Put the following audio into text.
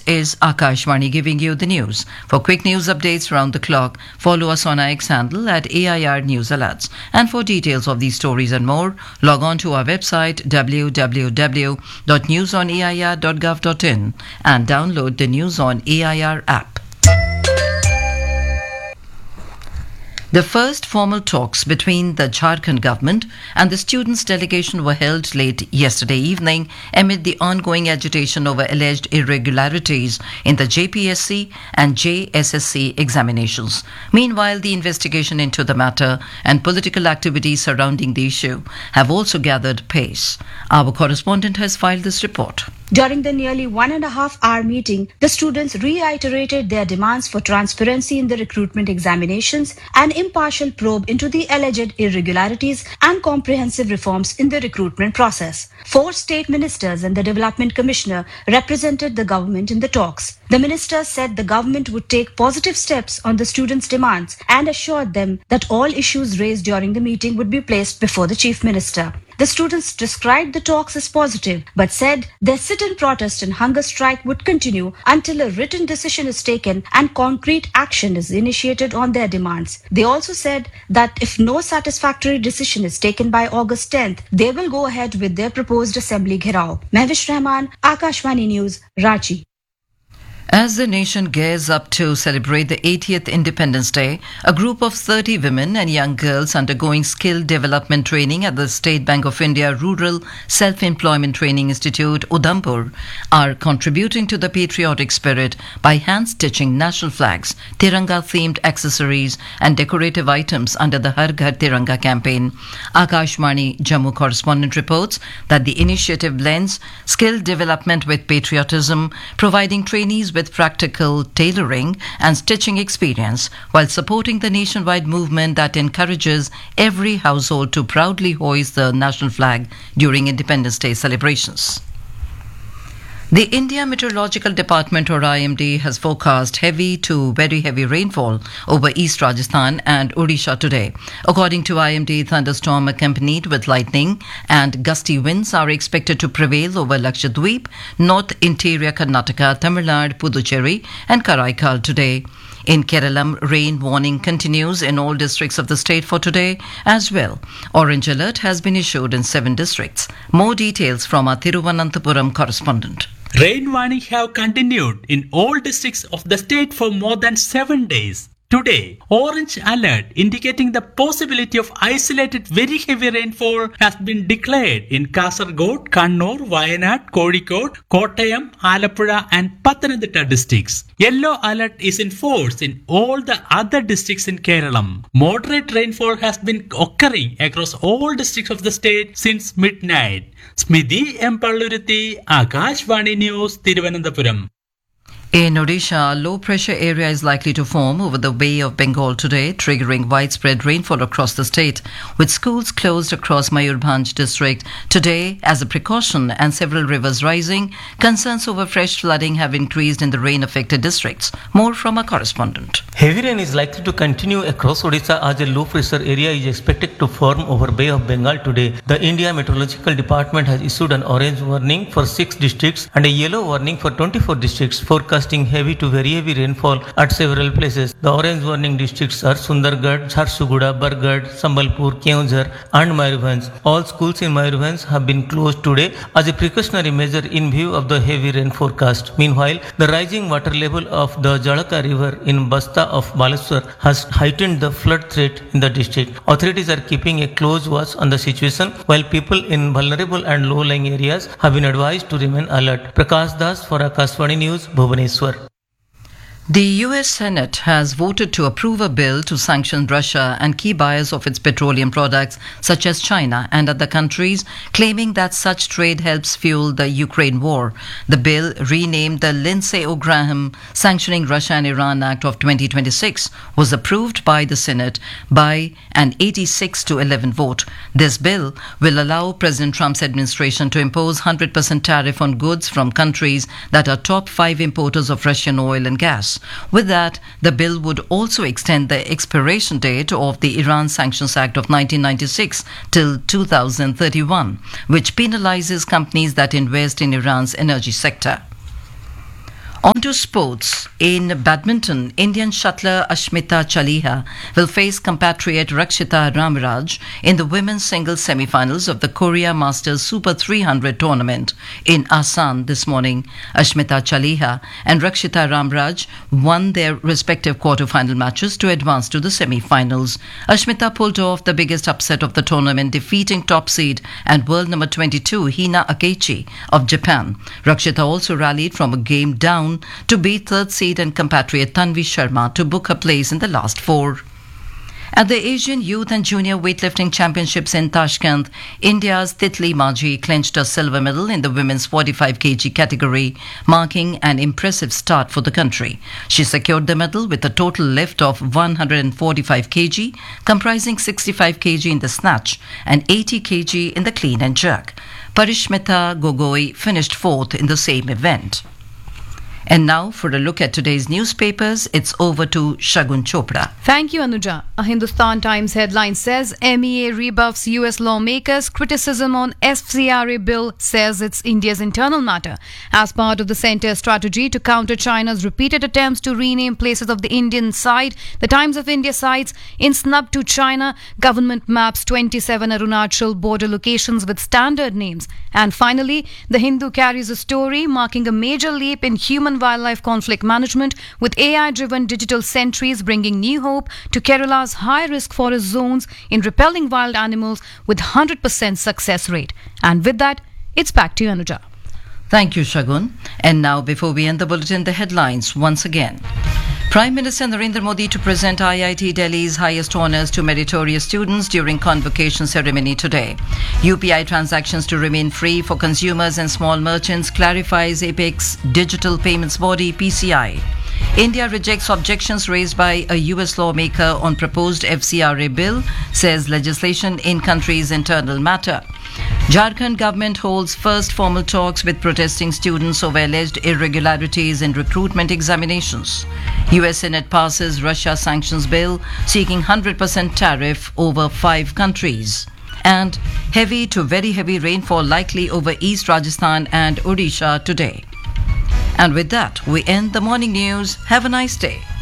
is Akashvani giving you the news. For quick news updates around the clock, follow us on our X handle at AIR News Alerts. And for details of these stories and more, log on to our website www.newsonair.gov.in and download the News on AIR app. The first formal talks between the Jharkhand government and the students' delegation were held late yesterday evening amid the ongoing agitation over alleged irregularities in the JPSC and JSSC examinations. Meanwhile, the investigation into the matter and political activities surrounding the issue have also gathered pace. Our correspondent has filed this report. During the nearly 1.5-hour meeting, the students reiterated their demands for transparency in the recruitment examinations, an impartial probe into the alleged irregularities, and comprehensive reforms in the recruitment process. 4 state ministers and the development commissioner represented the government in the talks. The ministers said the government would take positive steps on the students' demands and assured them that all issues raised during the meeting would be placed before the chief minister. The students described the talks as positive, but said their sit-in protest and hunger strike would continue until a written decision is taken and concrete action is initiated on their demands. They also said that if no satisfactory decision is taken by August 10th, they will go ahead with their proposed assembly gherav. Mehwish Rahman, Akashvani News, Ranchi. As the nation gears up to celebrate the 80th Independence Day, a group of 30 women and young girls undergoing skill development training at the State Bank of India Rural Self-Employment Training Institute, Udhampur, are contributing to the patriotic spirit by hand-stitching national flags, Tiranga-themed accessories and decorative items under the Har Ghar Tiranga campaign. Akashvani Jammu correspondent reports that the initiative blends skill development with patriotism, providing trainees with practical tailoring and stitching experience while supporting the nationwide movement that encourages every household to proudly hoist the national flag during Independence Day celebrations. The India Meteorological Department, or IMD, has forecast heavy to very heavy rainfall over East Rajasthan and Odisha today. According to IMD, thunderstorm accompanied with lightning and gusty winds are expected to prevail over Lakshadweep, North Interior Karnataka, Tamil Nadu, Puducherry and Karaikal today. In Kerala, rain warning continues in all districts of the state for today as well. Orange alert has been issued in 7 districts. More details from our Thiruvananthapuram correspondent. Rain warning have continued in all districts of the state for more than 7 days. Today, orange alert indicating the possibility of isolated very heavy rainfall has been declared in Kasaragod, Kannur, Wayanad, Kozhikode, Kottayam, Alappuzha and Pathanamthitta districts. Yellow alert is in force in all the other districts in Kerala. Moderate rainfall has been occurring across all districts of the state since midnight. Smidhi M. Palluruthi, Akashvani News, Thiruvananthapuram. In Odisha, a low-pressure area is likely to form over the Bay of Bengal today, triggering widespread rainfall across the state, with schools closed across Mayurbhanj district today as a precaution and several rivers rising. Concerns over fresh flooding have increased in the rain-affected districts. More from our correspondent. Heavy rain is likely to continue across Odisha as a low-pressure area is expected to form over Bay of Bengal today. The India Meteorological Department has issued an orange warning for 6 districts and a yellow warning for 24 districts, forecasting heavy to very heavy rainfall at several places. The orange warning districts are Sundargarh, Jharsuguda, Bargarh, Sambalpur, Keonjhar and Mayurbhanj. All schools in Mayurbhanj have been closed today as a precautionary measure in view of the heavy rain forecast. Meanwhile, the rising water level of the Jalaka river in Basta of Baleswar has heightened the flood threat in the district. Authorities are keeping a close watch on the situation while people in vulnerable and low-lying areas have been advised to remain alert. Prakash Das for Akashvani News, Bhubaneswar. The US Senate has voted to approve a bill to sanction Russia and key buyers of its petroleum products such as China and other countries, claiming that such trade helps fuel the Ukraine war. The bill, renamed the Lindsey Graham Sanctioning Russia and Iran Act of 2026, was approved by the Senate by an 86-11 vote. This bill will allow President Trump's administration to impose 100% tariff on goods from countries that are top 5 importers of Russian oil and gas. With that, the bill would also extend the expiration date of the Iran Sanctions Act of 1996 till 2031, which penalizes companies that invest in Iran's energy sector. On to sports. In badminton, Indian shuttler Ashmita Chaliha will face compatriot Rakshita Ramraj in the women's singles semi-finals of the Korea Masters Super 300 tournament in Asan this morning. Ashmita Chaliha and Rakshita Ramraj won their respective quarter-final matches to advance to the semi-finals. Ashmita pulled off the biggest upset of the tournament, defeating top seed and world number 22 Hina Akechi of Japan. Rakshita also rallied from a game down to beat third seed and compatriot Tanvi Sharma to book a place in the last four. At the Asian Youth and Junior Weightlifting Championships in Tashkent, India's Titli Maji clinched a silver medal in the women's 45 kg category, marking an impressive start for the country. She secured the medal with a total lift of 145 kg, comprising 65 kg in the snatch and 80 kg in the clean and jerk. Parishmita Gogoi finished fourth in the same event. And now, for a look at today's newspapers, it's over to Shagun Chopra. Thank you, Anuja. A Hindustan Times headline says MEA rebuffs US lawmakers' criticism on FCRA bill, says it's India's internal matter. As part of the centre's strategy to counter China's repeated attempts to rename places of the Indian side, the Times of India cites in snub to China, government maps 27 Arunachal border locations with standard names. And finally, the Hindu carries a story marking a major leap in human-wildlife conflict management, with AI-driven digital sentries bringing new hope to Kerala's high-risk forest zones in repelling wild animals with 100% success rate. And with that, it's back to you, Anuja. Thank you, Shagun. And now, before we end the bulletin, the headlines once again. Prime Minister Narendra Modi to present IIT Delhi's highest honours to meritorious students during convocation ceremony today. UPI transactions to remain free for consumers and small merchants, clarifies Apex Digital Payments Body PCI. India rejects objections raised by a US lawmaker on proposed FCRA bill, says legislation in country's internal matter. Jharkhand government holds first formal talks with protesting students over alleged irregularities in recruitment examinations. US Senate passes Russia sanctions bill seeking 100% tariff over 5 countries. And heavy to very heavy rainfall likely over East Rajasthan and Odisha today. And with that, we end the morning news. Have a nice day.